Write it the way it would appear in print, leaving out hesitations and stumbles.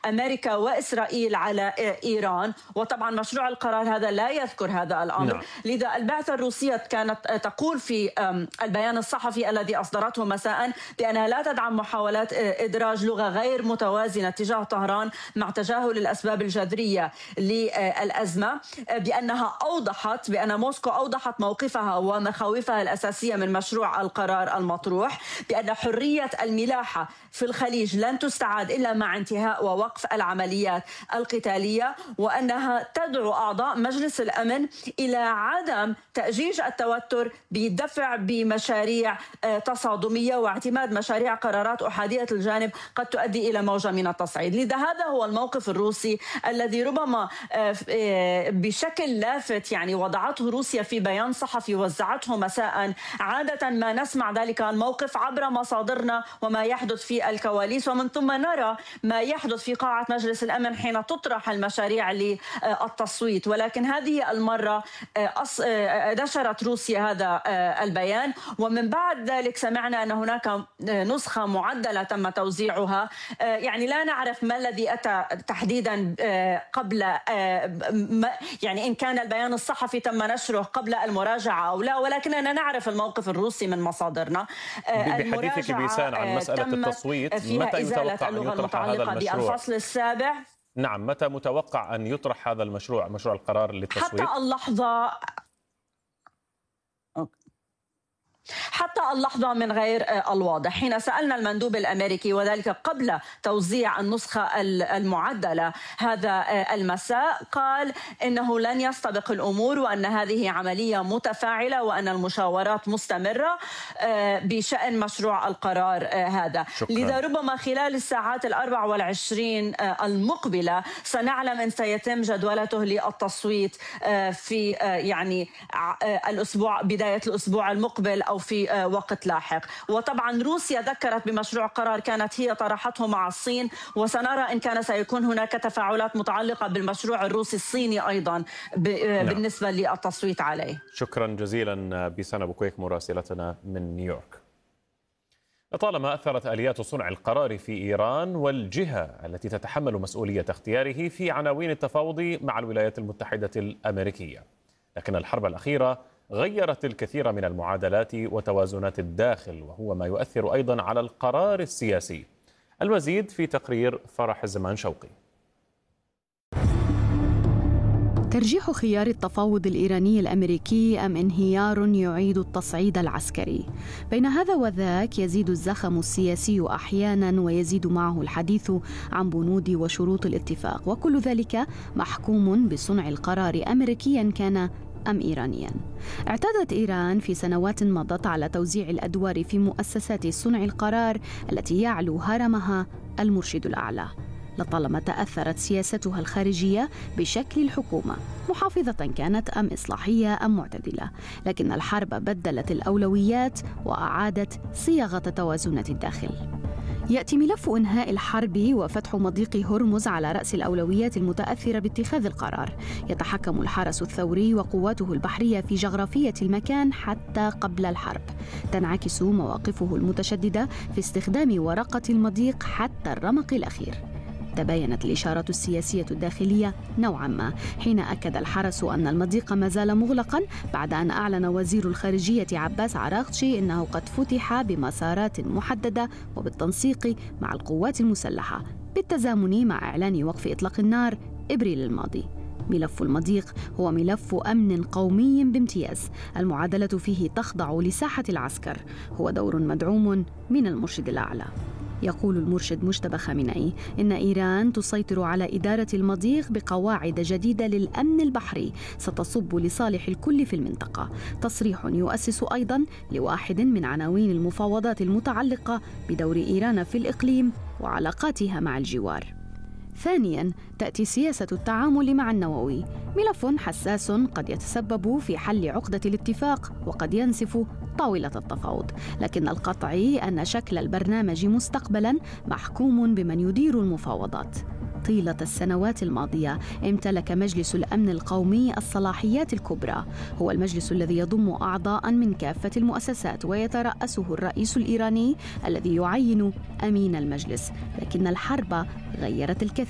أمريكا وإسرائيل على إيران، وطبعا مشروع القرار هذا لا يذكر هذا الأمر. نعم. لذا البعثة الروسية كانت تقول في البيان الصحفي الذي أصدرته مساء بأنها لا تدعم محاولات إدراج لغة غير متوازنة تجاه طهران مع تجاهل الأسباب الجذرية للأزمة، بأن موسكو أوضحت موقفها ومخاوفها الأساسية من مشروع القرار المطروح، بأن حرية الملاحة في الخليج لن تستعاد إلا مع انتهاء ووقف العمليات القتالية، وأنها تدعو أعضاء مجلس الأمن إلى عدم تأجيج التوتر بدفع بمشاريع تصادمية واعتماد مشاريع قرارات أحادية الجانب قد تؤدي إلى موجة من التصعيد. لذا هذا هو الموقف الروسي الذي ربما بشكل لافت وضعته روسيا في بيان صحفي وزعته مساء. عادة ما نسمع ذلك الموقف عبر مصادرنا وما يحدث في الكواليس، ومن ثم نرى ما يحدث في قاعة مجلس الأمن حين تطرح المشاريع للتصويت. ولكن هذه المرة نشرت روسيا هذا البيان، ومن بعد ذلك سمعنا أن هناك نسخة معدلة تم توزيعها. لا نعرف ما الذي أتى تحديدا قبل إن كان البيان الصحفي تم نشره قبل المراجعة أو لا، ولكننا نعرف الموقف الروسي من مصادرنا. بحديثك بيسان عن مسألة التصويت، متى يتوقع أن يطرح هذا المشروع؟ بالفصل السابع. نعم، متى متوقع أن يطرح هذا المشروع، مشروع القرار للتصويت؟ حتى اللحظة من غير الواضح. حين سألنا المندوب الأمريكي وذلك قبل توزيع النسخة المعدلة هذا المساء، قال إنه لن يستبق الأمور وأن هذه عملية متفاعلة وأن المشاورات مستمرة بشأن مشروع القرار هذا. شكرا. لذا ربما خلال الساعات 24 المقبلة سنعلم إن سيتم جدولته للتصويت في الأسبوع، بداية الأسبوع المقبل أو في وقت لاحق. وطبعا روسيا ذكرت بمشروع قرار كانت هي طرحته مع الصين، وسنرى إن كان سيكون هناك تفاعلات متعلقة بالمشروع الروسي الصيني أيضا بالنسبة للتصويت عليه. شكرا جزيلا بيسان أبو كويك مراسلتنا من نيويورك. لطالما أثرت آليات صنع القرار في إيران والجهة التي تتحمل مسؤولية اختياره في عناوين التفاوض مع الولايات المتحدة الأمريكية، لكن الحرب الأخيرة غيرت الكثير من المعادلات وتوازنات الداخل، وهو ما يؤثر أيضا على القرار السياسي. المزيد في تقرير فرح الزمان شوقي. ترجيح خيار التفاوض الإيراني الأمريكي أم انهيار يعيد التصعيد العسكري؟ بين هذا وذاك يزيد الزخم السياسي أحيانا ويزيد معه الحديث عن بنود وشروط الاتفاق، وكل ذلك محكوم بصنع القرار أمريكيا كان أم إيرانيا. اعتادت إيران في سنوات مضت على توزيع الأدوار في مؤسسات صنع القرار التي يعلو هرمها المرشد الأعلى. لطالما تأثرت سياستها الخارجية بشكل الحكومة، محافظة كانت أم إصلاحية أم معتدلة، لكن الحرب بدلت الأولويات وأعادت صياغة توازنات الداخل. يأتي ملف إنهاء الحرب وفتح مضيق هرمز على رأس الأولويات المتأثرة باتخاذ القرار. يتحكم الحرس الثوري وقواته البحرية في جغرافية المكان حتى قبل الحرب. تنعكس مواقفه المتشددة في استخدام ورقة المضيق حتى الرمق الأخير. تباينت الإشارة السياسية الداخلية نوعا ما حين أكد الحرس أن المضيق ما زال مغلقا بعد أن أعلن وزير الخارجية عباس عراقچي أنه قد فتح بمسارات محددة وبالتنسيق مع القوات المسلحة بالتزامن مع إعلان وقف إطلاق النار إبريل الماضي. ملف المضيق هو ملف أمن قومي بامتياز، المعادلة فيه تخضع لساحة العسكر، هو دور مدعوم من المرشد الأعلى. يقول المرشد مجتبى خامنئي إن إيران تسيطر على إدارة المضيق بقواعد جديدة للأمن البحري ستصب لصالح الكل في المنطقة. تصريح يؤسس أيضا لواحد من عناوين المفاوضات المتعلقة بدور إيران في الإقليم وعلاقاتها مع الجوار. ثانياً، تأتي سياسة التعامل مع النووي، ملف حساس قد يتسبب في حل عقدة الاتفاق وقد ينسف طاولة التفاوض، لكن القطعي أن شكل البرنامج مستقبلاً محكوم بمن يدير المفاوضات. طيلة السنوات الماضية امتلك مجلس الأمن القومي الصلاحيات الكبرى، هو المجلس الذي يضم أعضاء من كافة المؤسسات ويترأسه الرئيس الإيراني الذي يعين أمين المجلس، لكن الحرب غيرت الكثير.